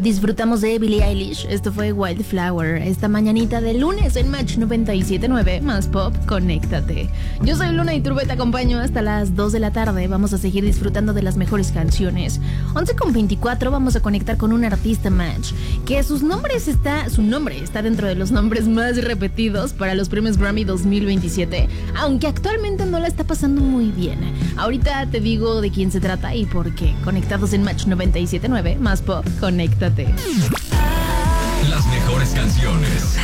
Disfrutamos de Billie Eilish. Esto fue Wildflower. Esta mañanita de lunes en Match 97.9. Más pop, conéctate. Yo soy Luna Iturbe, te acompaño hasta las 2 de la tarde. Vamos a seguir disfrutando de las mejores canciones. 11:24 vamos a conectar con un artista Match que su nombre está dentro de los nombres más repetidos para los premios Grammy 2027, aunque actualmente no la está pasando muy bien. Ahorita te digo de quién se trata y por qué. Conectados en Match 97.9. Más pop, conéctate. Las mejores canciones.